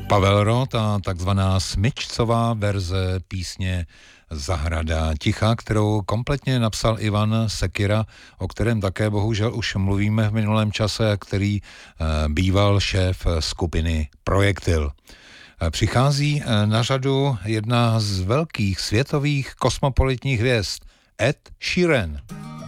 Pavel Roth a takzvaná smyčcová verze písně Zahrada ticha, kterou kompletně napsal Ivan Sekyra, o kterém také bohužel už mluvíme v minulém čase, který býval šéf skupiny Projektil. Přichází na řadu jedna z velkých světových kosmopolitních hvězd, Ed Sheeran.